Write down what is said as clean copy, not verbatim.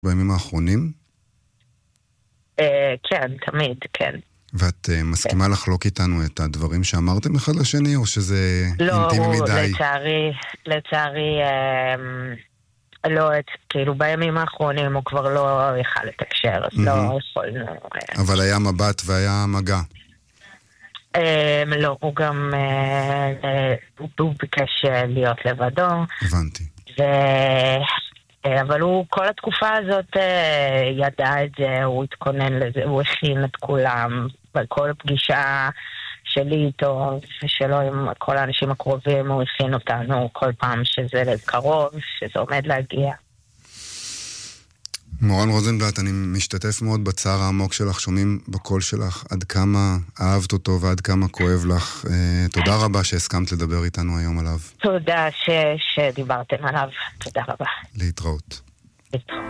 בימים האחרונים? כן, תמיד, כן. ואת מסכימה לחלוק איתנו את הדברים שאמרתם אחד לשני, או שזה אינטימי מדי? לא, לצערי, לא, כאילו בימים האחרונים הוא כבר לא יכל לתקשר, אז לא יכולנו. אבל היה מבט והיה מגע. לא, הוא גם, הוא ביקש להיות לבדו. הבנתי. אבל הוא כל התקופה הזאת ידע את זה, הוא התכונן לזה, הוא הכין את כולם, בכל פגישה שלי איתו ושלו עם כל האנשים הקרובים, הוא הכין אותנו כל פעם שזה קרוב, שזה עומד להגיע. מורן רוזנבלט, אני משתתף מאוד בצער העמוק שלך, שומעים בקול שלך עד כמה אהבת אותו ועד כמה כואב לך. תודה רבה שהסכמת לדבר איתנו היום עליו. תודה שדיברתם עליו, תודה רבה. להתראות. להתראות.